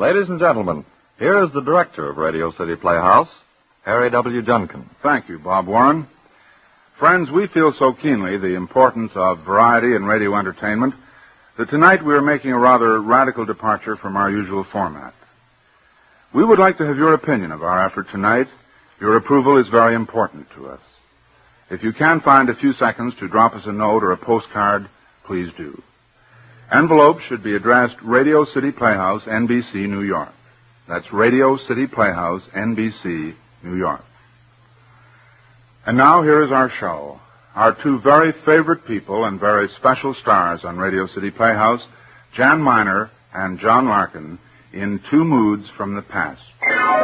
Ladies and gentlemen, here is the director of Radio City Playhouse, Harry W. Junkin. Thank you, Bob Warren. Friends, we feel so keenly the importance of variety in radio entertainment that tonight we are making a rather radical departure from our usual format. We would like to have your opinion of our effort tonight. Your approval is very important to us. If you can find a few seconds to drop us a note or a postcard, please do. Envelopes should be addressed Radio City Playhouse, NBC, New York. That's Radio City Playhouse, NBC, New York. And now here is our show. Our two very favorite people and very special stars on Radio City Playhouse, Jan Miner and John Larkin, in Two Moods from the Past.